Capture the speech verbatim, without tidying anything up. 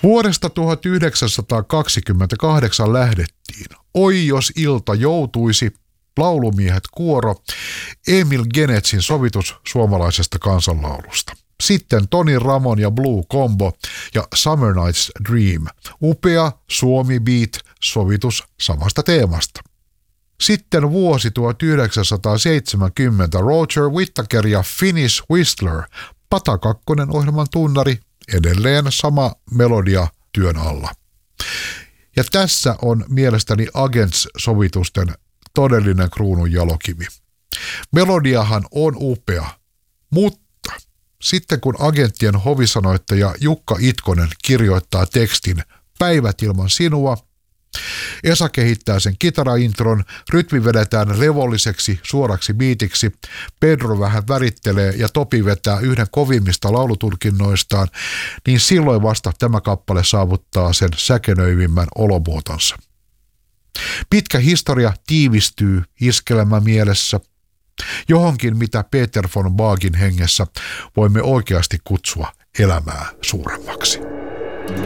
Vuodesta tuhatyhdeksänsataakaksikymmentäkahdeksan lähdettiin. Oi jos ilta joutuisi, laulumiehet kuoro, Emil Genetsin sovitus suomalaisesta kansanlaulusta. Sitten Toni Ramon ja Blue Combo ja Summer Night's Dream, upea Suomi Beat sovitus samasta teemasta. Sitten vuosi tuhatyhdeksänsataaseitsemänkymmentä Roger Whittaker ja Finnish Whistler, Pata kakkonen ohjelman tunnari, edelleen sama melodia työn alla. Ja tässä on mielestäni Agents-sovitusten todellinen kruunun jalokivi. Melodiahan on upea, mutta sitten kun Agenttien hovisanoittaja Jukka Itkonen kirjoittaa tekstin Päivät ilman sinua, Esa kehittää sen kitaraintron, rytmi vedetään levolliseksi suoraksi biitiksi, Pedro vähän värittelee ja Topi vetää yhden kovimmista laulutulkinnoistaan, niin silloin vasta tämä kappale saavuttaa sen säkenöivimmän olomuotonsa. Pitkä historia tiivistyy iskelmä mielessä, johonkin mitä Peter von Bagin hengessä voimme oikeasti kutsua elämää suuremmaksi.